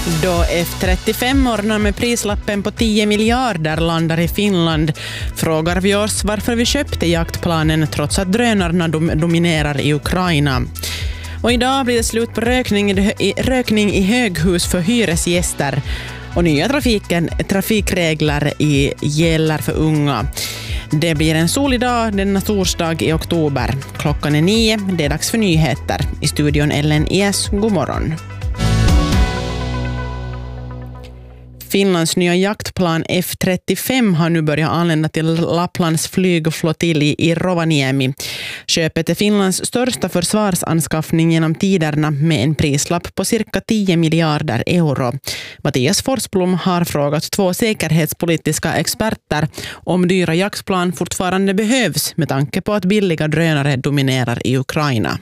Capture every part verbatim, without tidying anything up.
Då F trettiofem-orna med prislappen på tio miljarder landar i Finland frågar vi oss varför vi köpte jaktplanen trots att drönarna dom- dominerar i Ukraina. Och idag blir det slut på rökning i, rökning i höghus för hyresgäster och nya trafiken, trafikregler i gäller för unga. Det blir en solig dag denna torsdag i oktober. Klockan är nio, det är dags för nyheter. I studion Ellen Ies, god morgon. Finlands nya jaktplan F trettiofem har nu börjat anlända till Lapplands flygflottilj i Rovaniemi. Köpet är Finlands största försvarsanskaffning genom tiderna med en prislapp på cirka tio miljarder euro. Mattias Forsblom har frågat två säkerhetspolitiska experter om dyra jaktplan fortfarande behövs med tanke på att billiga drönare dominerar i Ukraina.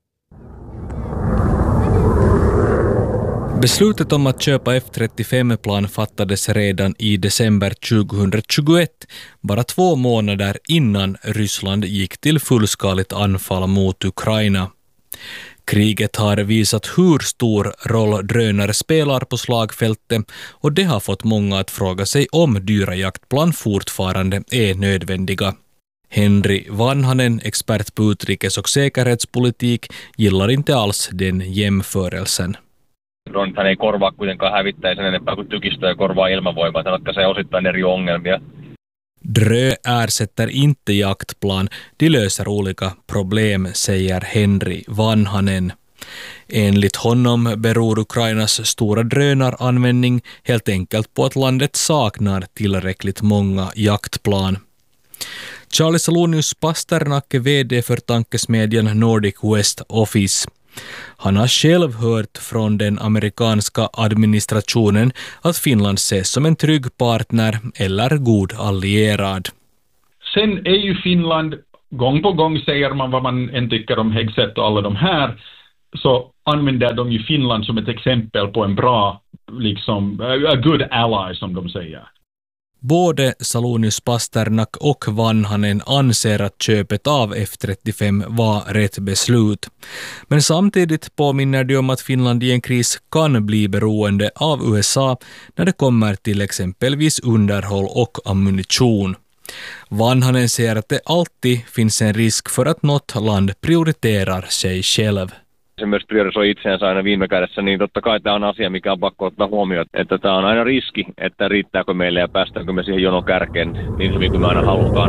Beslutet om att köpa F trettiofem-plan fattades redan i december tjugohundratjugoett, bara två månader innan Ryssland gick till fullskaligt anfall mot Ukraina. Kriget har visat hur stor roll drönare spelar på slagfältet och det har fått många att fråga sig om dyra jaktplan fortfarande är nödvändiga. Henry Vanhanen, expert på utrikes- och säkerhetspolitik, gillar inte alls den jämförelsen. Dronethan ei korvaa kuitenkaan hävittäisen enempää kuin tykistö ja korvaa ilmavoimaa. Se ratkaisee osittain eri ongelmia. Drö ersätter inte jaktplan. De löser olika problem, säger Henry Vanhanen. Enligt honom beror Ukrainas stora drönaranvändning helt enkelt på att landet saknar tillräckligt många jaktplan. Charlie Salonius Pasternak är vd för tankesmedjan Nordic West Office. Han har själv hört från den amerikanska administrationen att Finland ses som en trygg partner eller god allierad. Sen är ju Finland, gång på gång säger man vad man än tycker om Hegseth och alla de här, så använder de ju Finland som ett exempel på en bra, liksom, a good ally som de säger. Både Salonius Pasternak och Vanhanen anser att köpet av F trettiofem var rätt beslut. Men samtidigt påminner de om att Finland i en kris kan bli beroende av U S A när det kommer till exempelvis underhåll och ammunition. Vanhanen säger att det alltid finns en risk för att något land prioriterar sig själv. Se myös priorisoi itseensä aina viime kädessä, niin totta kai tämä on asia, mikä on pakko ottaa huomioon, että tämä on aina riski, että riittääkö meille ja päästäänkö me siihen jonon kärkeen niin hyvin kuin me aina halutaan.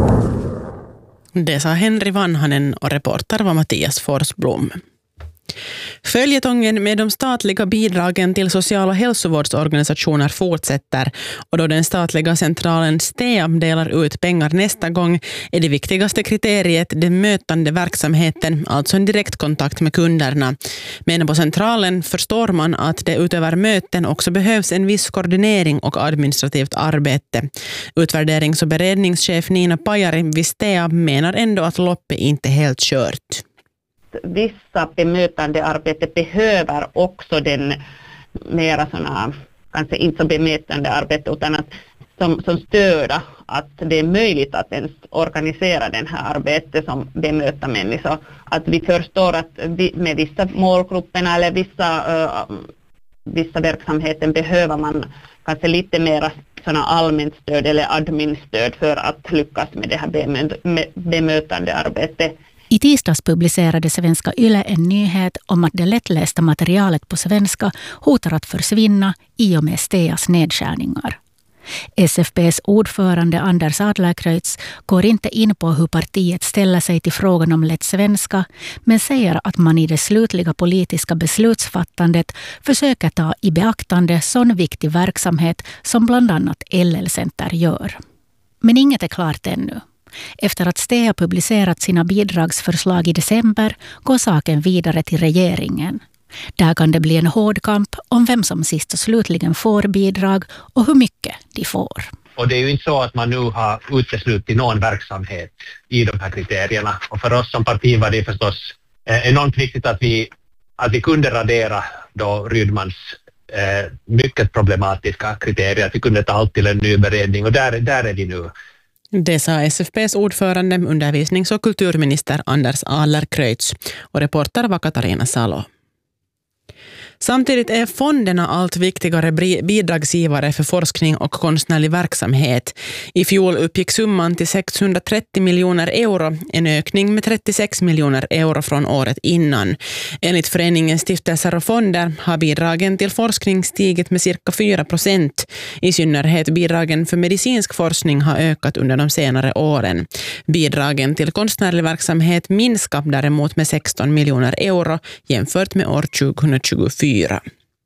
Det sa Henry Vanhanen och reporter var Mattias Forsblom. Följetongen med de statliga bidragen till sociala hälsovårdsorganisationer fortsätter och då den statliga centralen S T E A delar ut pengar nästa gång är det viktigaste kriteriet den mötande verksamheten, alltså en direktkontakt med kunderna. Men på centralen förstår man att det utöver möten också behövs en viss koordinering och administrativt arbete. Utvärderings- och beredningschef Nina Pajari vid S T E A menar ändå att loppet inte är helt kört. Vissa bemötande arbete behöver också den mera såna, kanske inte så bemötande arbete utan att som, som stöda att det är möjligt att ens organisera den här arbetet som bemöta människor. Att vi förstår att vi, med vissa målgrupperna eller vissa, uh, vissa verksamheter behöver man kanske lite mera såna allmänt stöd eller adminstöd för att lyckas med det här bemö- bemötande arbetet. I tisdags publicerade svenska Yle en nyhet om att det lättlästa materialet på svenska hotar att försvinna i och med S T E A:s nedskärningar. S F P:s ordförande Anders Adlercreutz går inte in på hur partiet ställer sig till frågan om lätt svenska, men säger att man i det slutliga politiska beslutsfattandet försöker ta i beaktande sån viktig verksamhet som bland annat L L-center gör. Men inget är klart ännu. Efter att S T E A publicerat sina bidragsförslag i december går saken vidare till regeringen. Där kan det bli en hård kamp om vem som sist och slutligen får bidrag och hur mycket de får. Och det är ju inte så att man nu har uteslutit någon verksamhet i de här kriterierna. Och för oss som parti var det förstås enormt viktigt att vi, att vi kunde radera då Rydmans eh, mycket problematiska kriterier. Att vi kunde ta allt till en ny beredning och där, där är vi nu. Det sa S F P:s ordförande, undervisnings- och kulturminister Anders Adlercreutz och reporter var Katarina Salo. Samtidigt är fonderna allt viktigare bidragsgivare för forskning och konstnärlig verksamhet. I fjol uppgick summan till sexhundratrettio miljoner euro, en ökning med trettiosex miljoner euro från året innan. Enligt föreningen Stiftelser och fonder har bidragen till forskning stigit med cirka fyra procent. I synnerhet bidragen för medicinsk forskning har ökat under de senare åren. Bidragen till konstnärlig verksamhet minskar däremot med sexton miljoner euro jämfört med år tjugohundratjugofyra.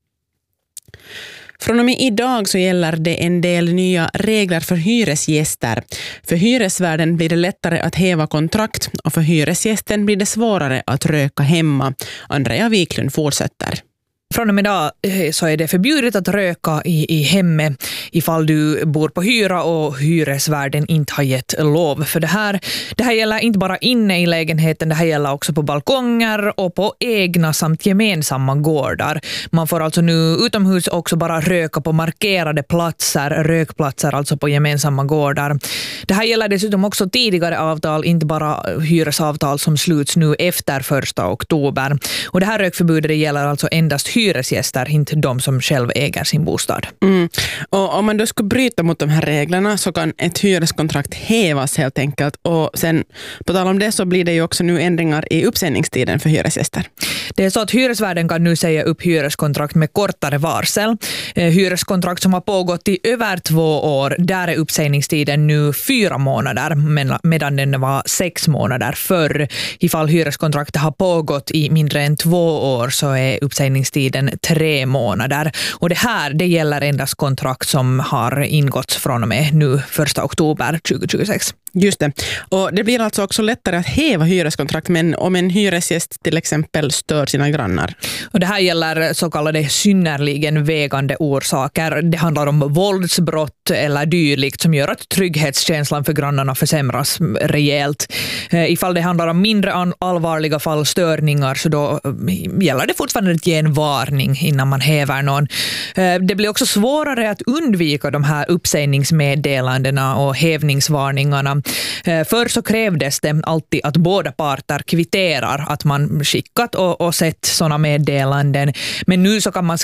Från och med idag så gäller det en del nya regler för hyresgäster. För hyresvärden blir det lättare att häva kontrakt och för hyresgästen blir det svårare att röka hemma. Andrea Wiklund fortsätter. Från och med idag så är det förbjudet att röka i, i hemmet ifall du bor på hyra och hyresvärden inte har gett lov för det här. Det här gäller inte bara inne i lägenheten, det här gäller också på balkonger och på egna samt gemensamma gårdar. Man får alltså nu utomhus också bara röka på markerade platser, rökplatser alltså på gemensamma gårdar. Det här gäller dessutom också tidigare avtal, inte bara hyresavtal som sluts nu efter första oktober. Och det här rökförbudet gäller alltså endast hyresgäster, inte de som själv äger sin bostad. Mm. Och om man då skulle bryta mot de här reglerna så kan ett hyreskontrakt hävas helt enkelt. Och sen på tal om det så blir det ju också nu ändringar i uppsägningstiden för hyresgäster. Det är så att hyresvärden kan nu säga upp hyreskontrakt med kortare varsel. Hyreskontrakt som har pågått i över två år, där är uppsägningstiden nu fyra månader medan den var sex månader förr. Ifall hyreskontraktet har pågått i mindre än två år så är uppsägningstiden tre månader. Och det här det gäller endast kontrakt som har ingåtts från och med nu första oktober tjugohundratjugosex. Just det. Och det blir alltså också lättare att häva hyreskontrakt men om en hyresgäst till exempel stör sina grannar. Och det här gäller så kallade synnerligen vägande orsaker. Det handlar om våldsbrott eller dylikt som gör att trygghetskänslan för grannarna försämras rejält. Ifall det handlar om mindre allvarliga fall störningar så då gäller det fortfarande att ge en varning innan man häver någon. Det blir också svårare att undvika de här uppsägningsmeddelandena och hävningsvarningarna. Förr så krävdes det alltid att båda parter kvitterar att man skickat och, och sett sådana meddelanden. Men nu så kan man